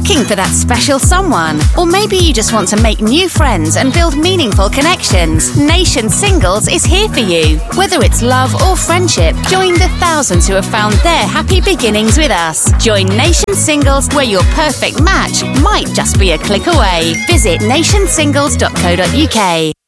looking for that special someone? Or maybe you just want to make new friends and build meaningful connections. Nation Singles is here for you. Whether it's love or friendship, join the thousands who have found their happy beginnings with us. Join Nation Singles, where your perfect match might just be a click away. Visit nationsingles.co.uk.